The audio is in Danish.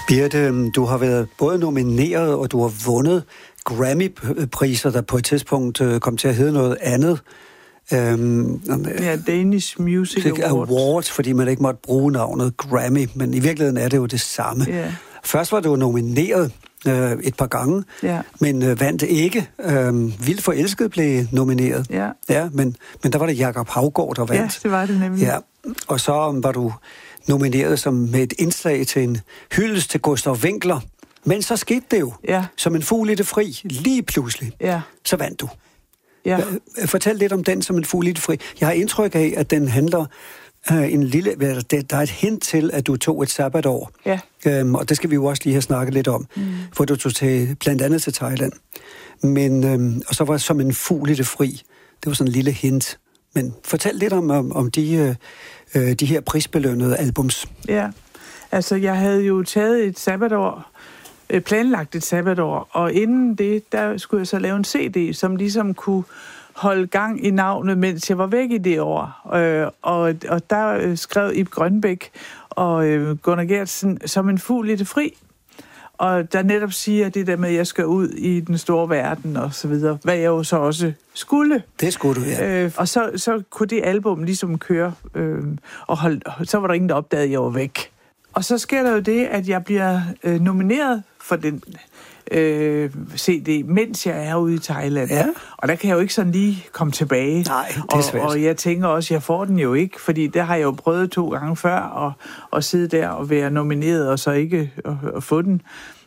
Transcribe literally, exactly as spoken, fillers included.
Birte, du har været både nomineret, og du har vundet Grammy-priser, der på et tidspunkt kom til at hedde noget andet. Øhm, ja, Danish Music Awards. Awards, fordi man ikke måtte bruge navnet Grammy, men i virkeligheden er det jo det samme. Ja. Først var du nomineret øh, et par gange, ja. men øh, vandt ikke. Øh, Vildt forelsket blev nomineret. Ja. Ja, men, men der var det Jakob Haugaard, der vandt. Ja, det var det nemlig. Ja. Og så var du nomineret som med et indslag til en hyldest til Gustav Winckler. Men så skete det jo. Ja. Som en fugl i det fri, lige pludselig. Ja. Så vandt du. Ja. Fortæl lidt om den som en fugl i det fri. Jeg har indtryk af, at den handler øh, en lille... Der er et hint til, at du tog et sabbatår. Ja. Øhm, og det skal vi jo også lige have snakket lidt om. Mm. For du tog til, blandt andet til Thailand. Men, øhm, og så var det som en fugl i det fri. Det var sådan en lille hint. Men fortæl lidt om, om, om de, øh, de her prisbelønnede albums. Ja, altså jeg havde jo taget et sabbatår, planlagt et sabbatår, og inden det, der skulle jeg så lave en C D, som ligesom kunne holde gang i navnet, mens jeg var væk i det år. Øh, og, og der skrev Ib Grønbæk og øh, Gunnar Gertsen som en fugl i det fri. Og der netop siger det der med, at jeg skal ud i den store verden og så videre, hvad jeg jo så også skulle. Det skulle du, ja. Øh, og så, så kunne det album ligesom køre, øh, og hold, så var der ingen, der opdagede, at jeg var væk. Og så sker der jo det, at jeg bliver øh, nomineret for den øh, C D, mens jeg er ude i Thailand. Ja. Og der kan jeg jo ikke sådan lige komme tilbage. Nej, det er svært. Og, og jeg tænker også, at jeg får den jo ikke, fordi det har jeg jo prøvet to gange før, at, at sidde der og være nomineret, og så ikke at, at få den.